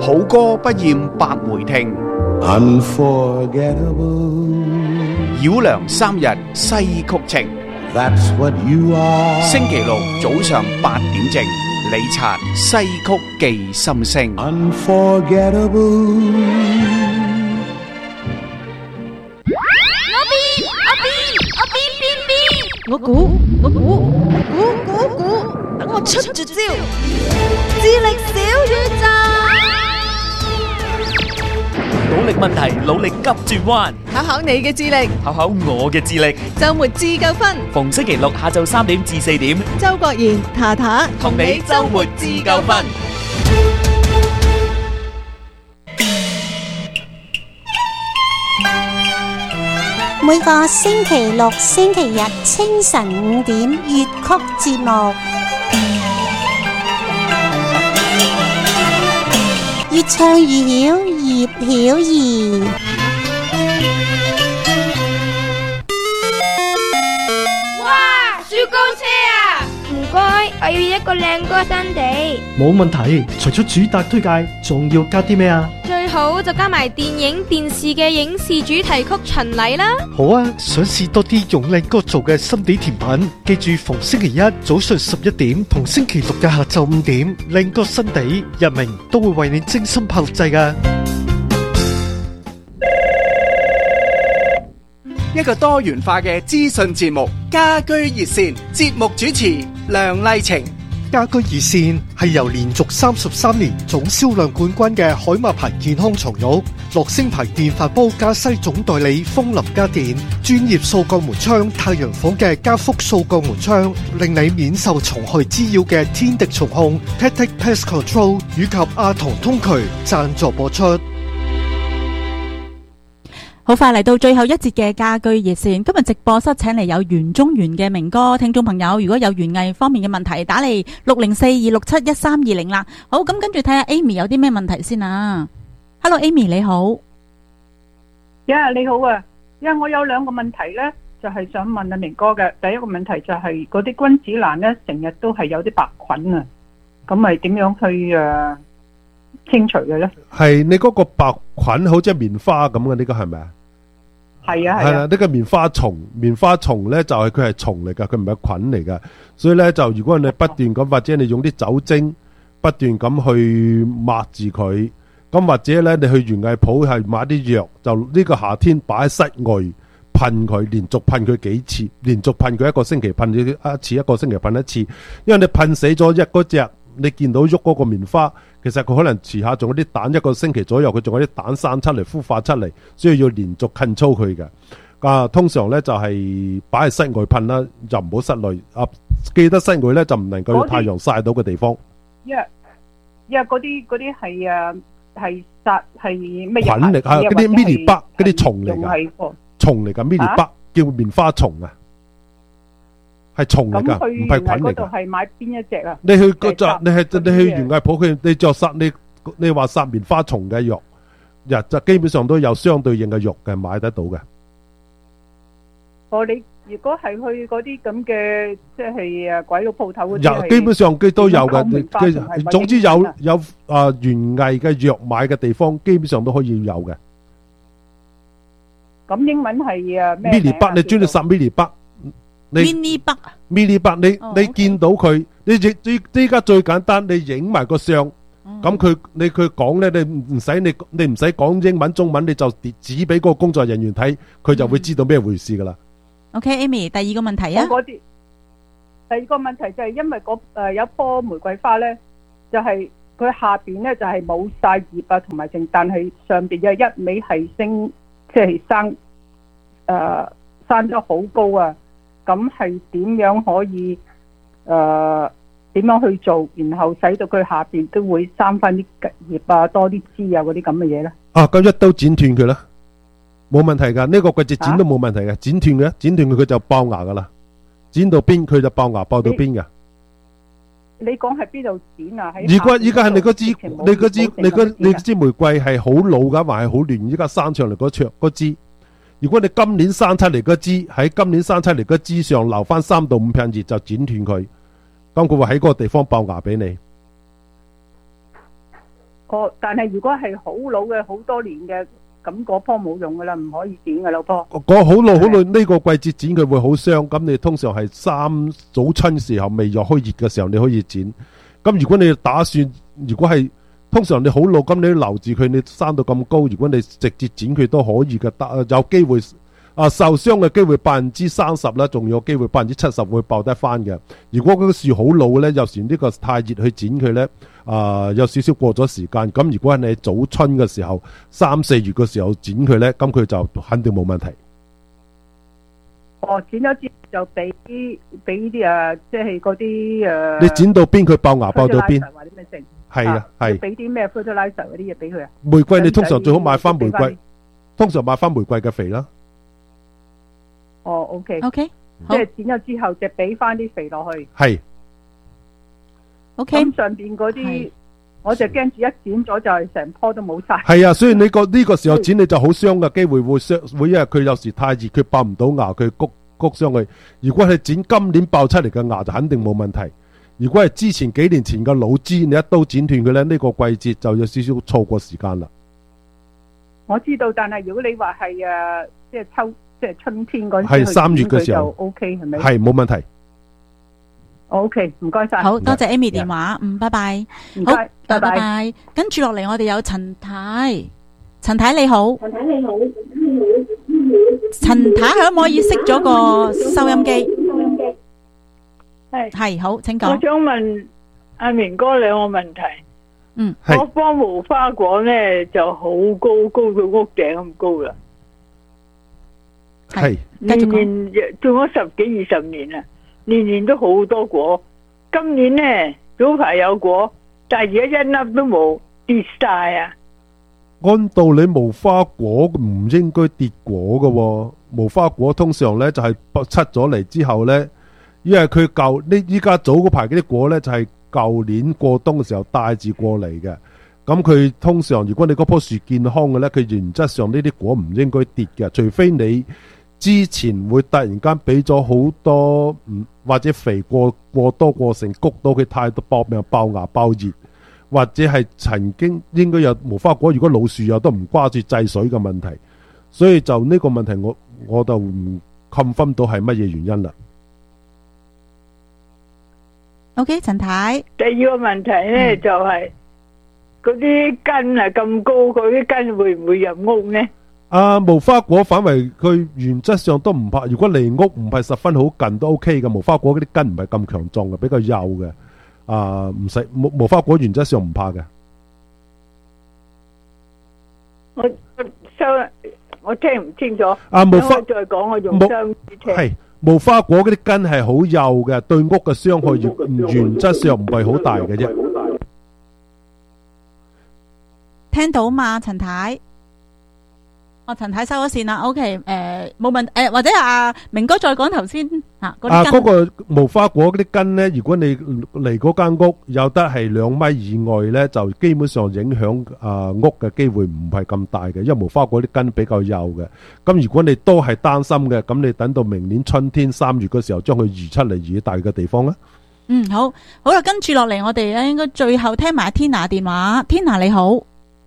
好歌不厭百回聽， Unforgettable. 繞梁三日西曲情。 That's what you are. 星期六早上8點正，李察西曲記心聲。 Unforgettable. 我估，等我出絕招，智力小宇宙， 努力問題，努力急轉彎， 考考你嘅智力， 考考我嘅智力。 周末自救分， 逢星期六下晝3點至4點， 周國賢、塔塔同你周末自救分。 每個星期六、星期日清晨5點粵曲節目，越唱越曉，葉曉儀。 哇！雪糕車啊！唔該，我要一個靚歌新地。 冇問題，除咗主打推介，仲要加啲咩啊？ 最好就加埋電影、電視嘅影視主題曲巡禮啦。 好啊，想試多啲用靚歌做嘅心地甜品，記住逢星期一早上11點同星期六嘅下晝5點，靚歌新地日明都會為你精心拍錄製㗎。 一個多元化嘅資訊節目，家居熱線，節目主持梁麗晴。 家居熱線係由連續33年總銷量冠軍嘅海馬牌健康床褥、樂聲牌電飯煲加西總代理風林家電、專業掃鋼門窗太陽房嘅加福掃鋼門窗，令你免受蟲害滋擾嘅天敵蟲控 Tactic Pest Control 以及阿童通渠贊助播出。 好快嚟到最後一節嘅家居熱線，今日直播室請嚟有袁中原嘅明哥，聽眾朋友如果有園藝方面嘅問題，打嚟604-267-1320啦。好，咁跟住睇下 Amy 有啲咩問題先啊。Hello Amy 你好。 你好啊，我有兩個問題呢，就係想問阿明哥嘅。第一個問題就係嗰啲君子蘭呢，成日都係有啲白菌啊，咁咪點樣去清除嘅呢？ 係你嗰個白菌好似棉花咁嘅，呢個係咪啊？係啊，呢個棉花蟲咧就係佢係蟲嚟噶，佢唔係菌嚟噶，所以咧就如果你不斷咁或者你用啲酒精不斷咁去抹住佢，咁或者咧你去園藝鋪係買啲藥，就呢個夏天擺喺室外噴佢，連續噴佢幾次，連續噴佢一個星期噴一次，一個星期噴一次，因為你噴死咗嗰隻，你見到喐嗰個棉花，其實佢可能遲下仲有啲蛋，一個星期左右佢仲有啲蛋生出嚟孵化出嚟，所以要連續噴操佢嘅。通常咧就係擺喺室外噴啦，就唔好室內。記得室外咧就唔能夠有太陽曬到嘅地方。因為嗰啲係殺係咩菌嚟？嗰啲 Mealybug 嗰啲蟲嚟㗎，蟲嚟㗎 Mealybug 叫棉花蟲啊。係蟲嚟噶，唔係菌嚟噶。係買邊一隻啊？你去園藝鋪，你就殺你話殺棉花蟲嘅藥，就基本上都有相對應嘅藥嘅買得到嘅。你如果係去嗰啲咁嘅，即係鬼佬鋪頭嗰啲，基本上佢都有嘅。總之有園藝嘅藥買嘅地方，基本上都可以有嘅。咁英文係咩？Mealybug，你專係殺 Mealybug。Mealybug，你見到佢，你依家最簡單，你影埋個相，咁佢講咧，你唔使講英文中文，你就指俾個工作人員睇，佢就會知道咩回事噶啦。 OK，Amy，第二個問題啊。第二個問題就係因為有棵玫瑰花咧，就係佢下邊咧就係冇晒葉啊，同埋但係上邊有一味係升，即係生咗好高啊。咁係點樣可以點樣去做，然後使到佢下邊都會生翻啲葉啊，多啲枝啊，嗰啲咁嘅嘢咧？ 咁一刀剪斷佢啦，冇問題噶。呢個季節剪都冇問題嘅，剪斷佢就爆芽噶啦。剪到邊佢就爆芽，爆到邊噶。你講係邊度剪啊？如果依家係你嗰支玫瑰係好老噶，還係好嫩？依家生上嚟嗰支。如果你今年生出嚟嗰枝喺今年生出嚟嗰枝上留翻3到5片葉，就剪斷佢，咁佢會喺嗰個地方爆芽俾你。 但係如果係好老嘅好多年嘅，咁嗰棵冇用噶啦，唔可以剪噶啦，棵。 嗰好耐呢個季節剪佢會好傷，咁你通常係早春時候未落開熱嘅時候你可以剪。咁如果你打算，如果係通常你好老，咁你留住佢，你生到咁高，如果你直接剪佢都可以嘅，有機會受傷嘅機會30%啦，仲有機會70%會爆得翻嘅。如果嗰個樹好老呢，有時呢個太熱去剪佢呢，有少少過咗時間。咁如果你早春嘅時候3-4月嘅時候剪佢呢，咁佢就肯定冇問題。 剪咗之後就俾啲即係嗰啲你剪到邊佢爆芽爆到邊？係啊，係。 俾啲咩 fertilizer 嗰啲嘢俾佢啊？ 玫瑰你通常最好買翻玫瑰，通常買翻玫瑰嘅肥啦。 OK， 即係剪咗之後就俾翻啲肥落去。 係。 OK。咁上邊嗰啲，我就驚住一剪咗就係成棵都冇晒。 係啊，所以你呢個時候剪你就好傷嘅機會會因為佢有時太熱，佢爆唔到芽，佢谷上去。如果係剪今年爆出嚟嘅芽就肯定冇問題。如果係之前幾年前嘅老枝，你一刀剪斷佢咧，呢個季節就有少少錯過時間啦。 我知道，但係如果你話係即係春天嗰陣， 係3月嘅時候就 OK 係咪？ 係冇問題。 OK， 唔該晒。 好多謝 Amy 電話，拜拜。 唔該，拜拜。跟住落嚟，我哋有陳太。陳太你好。陳太可唔可以熄咗個收音機？係好，請講。 我想問阿明哥兩個問題。我幫無花果咧就好高到屋頂咁高啦。 係年年種咗10幾20年啦，年年都好多果。今年咧早排有果，但係而家一粒都冇，跌晒啊！ 按道理無花果唔應該跌果嘅喎，無花果通常咧就係出咗嚟之後咧，因為佢依家早嗰排嗰啲果咧就係舊年過冬嘅時候帶住過嚟嘅。咁佢通常如果你嗰棵樹健康嘅咧，佢原則上呢啲果唔應該跌嘅，除非你之前會突然間俾咗好多或者肥過多過剩，谷到佢太多搏命爆芽爆葉，或者係曾經應該有無花果，如果老樹有都唔掛住制水嘅問題，所以就呢個問題我就唔 confirm 到係乜嘢原因啦。 OK， 陳太。 第二個問題咧就係嗰啲根啊咁高，嗰啲根會唔會入屋呢？ 無花果反為佢原則上都唔怕，如果離屋唔係十分好近都 OK 嘅。無花果嗰啲根唔係咁強壯嘅，比較幼嘅。唔使無花果原則上唔怕嘅。 我聽唔清楚。 無花再講，我用雙耳聽。 係無花果嗰啲根係好幼嘅，對屋嘅傷害原則上唔係好大嘅啫。 聽到嘛，陳太？陳太收咗線啦 ，OK， 冇問題，或者阿明哥再講頭先嗰個無花果嗰啲根咧，如果你嚟嗰間屋有得係2米以外咧，就基本上影響屋嘅機會唔係咁大嘅，因為無花果啲根比較幼嘅。咁如果你都係擔心嘅，咁你等到明年春天3月嗰時候將佢移出嚟移大嘅地方啦。 好啦，跟住落嚟我哋咧應該最後聽埋 Tina 電話。Tina 你好，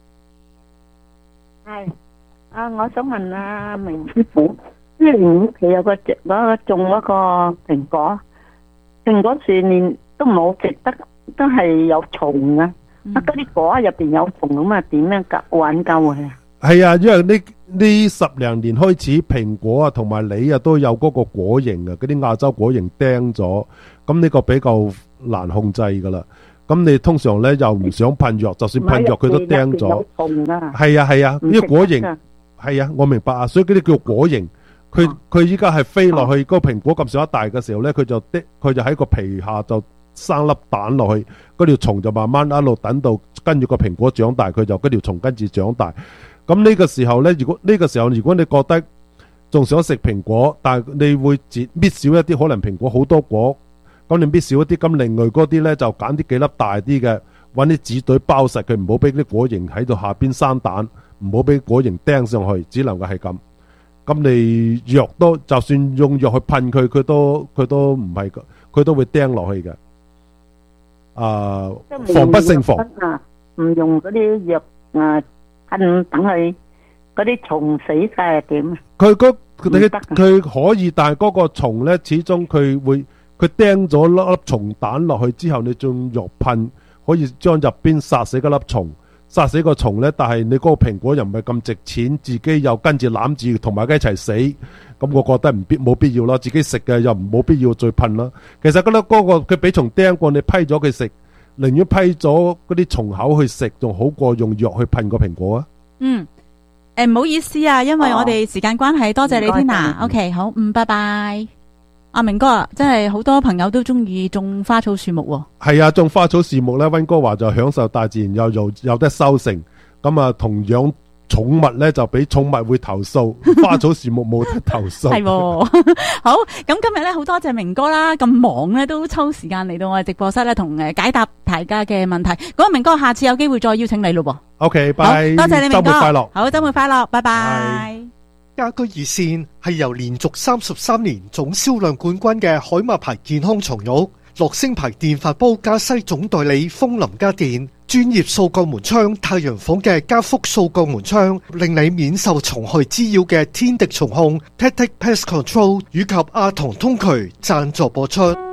係。我想問阿明師傅，因為屋企有個種嗰個蘋果樹年都唔好食得，都係有蟲啊！嗰啲果入邊有蟲咁啊，點樣挽救佢啊？係啊，因為呢10零年開始，蘋果啊同埋梨啊都有嗰個果蠅啊，嗰啲亞洲果蠅釘咗，咁呢個比較難控制噶啦。咁你通常咧又唔想噴藥，就算噴藥佢都釘咗。係啊，呢個果蠅。係啊，我明白啊，所以嗰啲叫果蠅，佢依家係飛落去嗰個蘋果咁上下大嘅時候咧，佢就喺個皮下就生粒蛋落去，嗰條蟲就慢慢一路等到跟住個蘋果長大，佢就嗰條蟲跟住長大。咁呢個時候咧，如果你覺得仲想食蘋果，但係你會搣少一啲，可能蘋果好多果，咁你搣少一啲，咁另外嗰啲咧就揀啲幾粒大啲嘅，搵啲紙袋包實佢，唔好俾啲果蠅喺度下邊生蛋。唔好俾果蠅釘上去，只能夠係咁。咁你藥都就算用藥去噴佢，佢都唔係，佢都會釘落去嘅。防不勝防。 唔用嗰啲藥噴，等佢嗰啲蟲死晒係點？ 佢可以，但係嗰個蟲咧，始終佢釘咗粒蟲蛋落去之後，你仲藥噴，可以將入邊殺死嗰粒蟲，殺死個蟲咧。但係你嗰個蘋果又唔係咁值錢，自己又跟住攬住同埋佢一齊死，咁我覺得冇必要啦。自己食嘅又冇必要再噴啦。其實嗰個佢俾蟲釘過，你批咗佢食，寧願批咗嗰啲蟲口去食，仲好過用藥去噴個蘋果啊。 唔好意思啊，因為我哋時間關係，多謝你天娜。OK， 好，拜拜。阿明哥啊，真係好多朋友都中意種花草樹木喎。 係啊，種花草樹木咧，溫哥華就享受大自然，又有得收成。咁啊，同養寵物咧就俾寵物會投訴，花草樹木冇得投訴。 係好，咁今日咧好多謝明哥啦，咁忙咧都抽時間嚟到我哋直播室咧，同解答大家嘅問題。咁明哥，下次有機會再邀請你咯。 OK， 拜， 多謝你，明哥， 周末快樂。 好，周末快樂，拜拜。 家居熱線係由連續33年總銷量冠軍嘅海馬牌健康床褥、樂聲牌電飯煲加西總代理楓林家電、專業掃角門窗太陽房嘅加福掃角門窗，令你免受蟲害滋擾嘅天敵蟲控 Tactic Pest Control 以及阿童通渠贊助播出。